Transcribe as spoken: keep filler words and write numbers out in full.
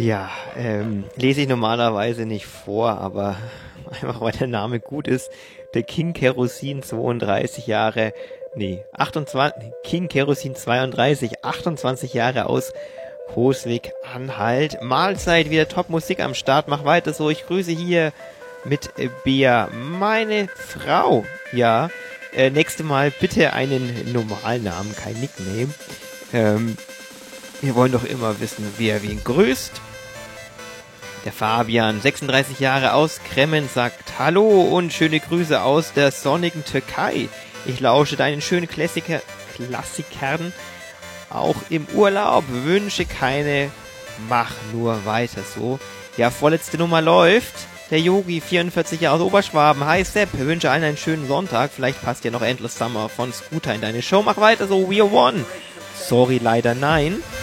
Ja, ähm, lese ich normalerweise nicht vor, aber einfach weil der Name gut ist. Der King Kerosin, zweiunddreißig Jahre, nee, achtundzwanzig, King Kerosin zweiunddreißig, achtundzwanzig Jahre aus Coswig, Anhalt. Mahlzeit, wieder Top-Musik am Start, mach weiter so. Ich grüße hier mit Bea, meine Frau. Ja, äh, nächste Mal bitte einen normalen Namen, kein Nickname. Ähm, wir wollen doch immer wissen, wer wen grüßt. Der Fabian, sechsunddreißig Jahre aus Kremmen, sagt Hallo und schöne Grüße aus der sonnigen Türkei. Ich lausche deinen schönen Klassiker, Klassikern auch im Urlaub. Wünsche keine, mach nur weiter so. Ja, vorletzte Nummer läuft. Der Yogi, vierundvierzig Jahre aus Oberschwaben. Hi Sepp, wünsche allen einen schönen Sonntag. Vielleicht passt ja noch Endless Summer von Scooter in deine Show. Mach weiter so, we are one. Sorry, leider nein.